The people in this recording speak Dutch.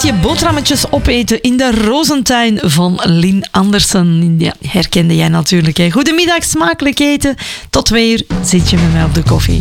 beetje boterhammetjes opeten in de Rozentuin van Lynn Andersen. Ja, herkende jij natuurlijk. Hè. Goedemiddag, smakelijk eten. Tot 2 uur zit je met mij op de koffie.